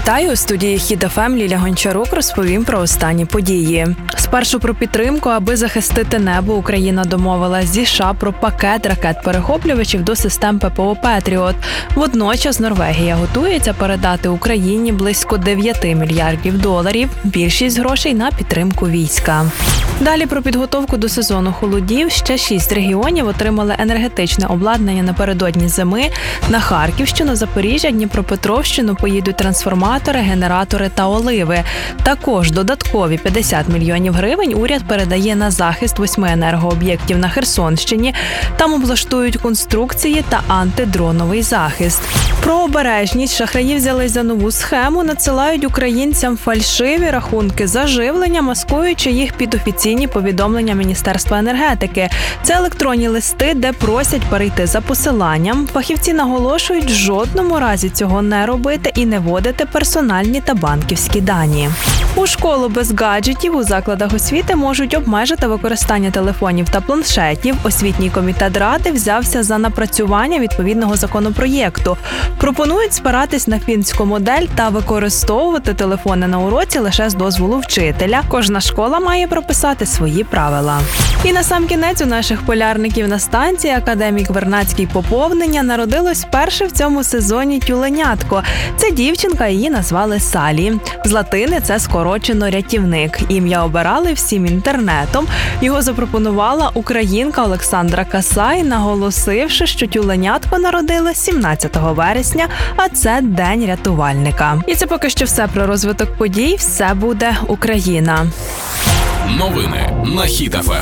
Вітаю, у студії Хіт ФМ Ліля Гончарук розповім про останні події. Спершу про підтримку, аби захистити небо, Україна домовилась зі США про пакет ракет-перехоплювачів до систем ППО «Петріот». Водночас Норвегія готується передати Україні близько 9 мільярдів доларів, більшість грошей на підтримку війська. Далі про підготовку до сезону холодів. Ще 6 регіонів отримали енергетичне обладнання напередодні зими. На Харківщину, Запоріжжя, Дніпропетровщину поїдуть трансформатори, генератори та оливи. Також додаткові 50 мільйонів гривень уряд передає на захист 8 енергооб'єктів на Херсонщині. Там облаштують конструкції та антидроновий захист. Про обережність. Шахраї взялись за нову схему, надсилають українцям фальшиві рахунки за живлення, маскуючи їх під офіційні повідомлення Міністерства енергетики. Це електронні листи, де просять перейти за посиланням. Фахівці наголошують, в жодному разі цього не робити і не вводити персональні та банківські дані. У школу без гаджетів у закладах освіти можуть обмежити використання телефонів та планшетів. Освітній комітет Ради взявся за напрацювання відповідного законопроєкту. Пропонують спиратись на фінську модель та використовувати телефони на уроці лише з дозволу вчителя. Кожна школа має прописати свої правила. І насамкінець у наших полярників на станції академік Вернадський поповнення народилось перше в цьому сезоні тюленятко. Це дівчинка, її назвали Салі. З латини це скорочено рятівник. Ім'я обирали всім інтернетом. Його запропонувала українка Олександра Касай, наголосивши, що тюленятко народилось 17 вересня, а це День рятувальника. І це поки що все про розвиток подій. Все буде Україна. Новини на Хіт ФМ.